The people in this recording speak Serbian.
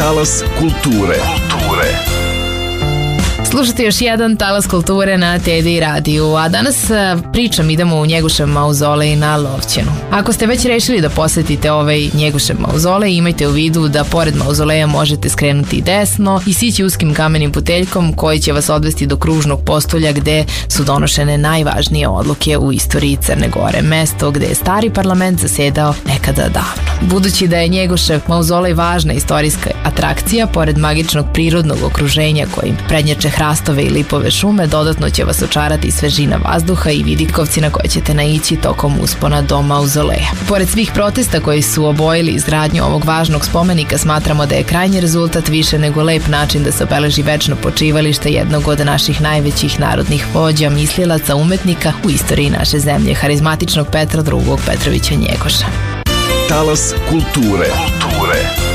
Talas kulture. Slušajte još jedan Talas kulture na TD radiju, a danas pričam idemo u Njegušev mauzolej na Lovćenu. Ako ste već rešili da posetite ovaj Njegušev mauzolej, imajte u vidu da pored mauzoleja možete skrenuti desno i sići uskim kamenim puteljkom koji će vas odvesti do kružnog postolja gde su donošene najvažnije odluke u istoriji Crne Gore, mesto gde je stari parlament zasedao nekada davno. Budući da je Njegušev mauzolej važna istorijska atrakcija, pored magičnog prirodnog okruženja kojim prednjače hrastove i lipove šume, dodatno će vas očarati svežina vazduha i vidikovci na koje ćete naići tokom uspona do mauzoleja. Pored svih protesta koji su obojili izgradnju ovog važnog spomenika, smatramo da je krajnji rezultat više nego lep način da se obeleži večno počivalište jednog od naših najvećih narodnih vođa, mislilaca, umetnika u istoriji naše zemlje, harizmatičnog Petra II. Petrovića Njegoša. Talas kulture.